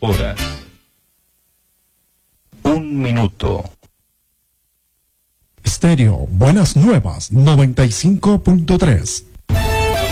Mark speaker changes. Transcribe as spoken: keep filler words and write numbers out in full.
Speaker 1: horas. Un minuto.
Speaker 2: Estéreo Buenas Nuevas noventa y cinco punto tres.